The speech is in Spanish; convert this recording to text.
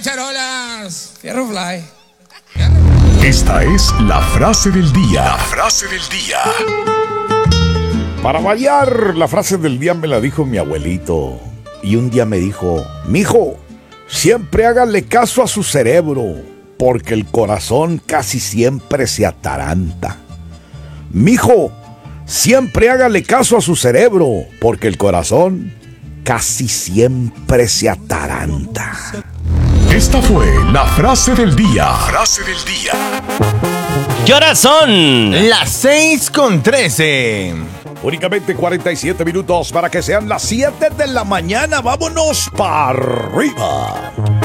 charolas! Fierro fly. Esta es la frase del día. La frase del día. Para variar, la frase del día me la dijo mi abuelito. Y un día me dijo: mijo, siempre hágale caso a su cerebro, porque el corazón casi siempre se ataranta. Mijo, siempre hágale caso a su cerebro, porque el corazón casi siempre se ataranta. Esta fue la frase del día. Frase del día. ¿Qué horas son? Las 6:13. Únicamente 47 minutos para que sean las 7 de la mañana. ¡Vámonos para arriba!